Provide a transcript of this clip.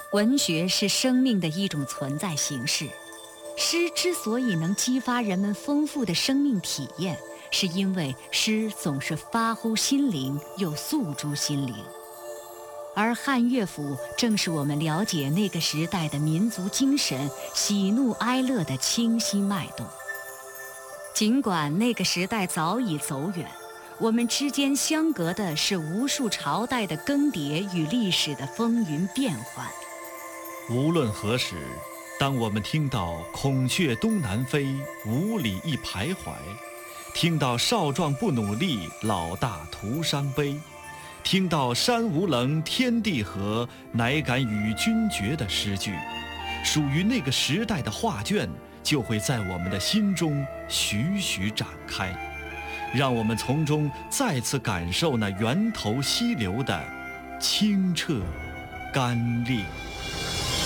文学是生命的一种存在形式。诗之所以能激发人们丰富的生命体验，是因为诗总是发乎心灵，又诉诸心灵。而汉乐府正是我们了解那个时代的民族精神、喜怒哀乐的清晰脉动。尽管那个时代早已走远，我们之间相隔的是无数朝代的更迭与历史的风云变幻。 无论何时，当我们听到孔雀东南飞，五里一徘徊，听到少壮不努力，老大徒伤悲，听到山无棱，天地合，乃敢与君绝的诗句，属于那个时代的画卷就会在我们的心中徐徐展开，让我们从中再次感受那源头溪流的清澈甘冽。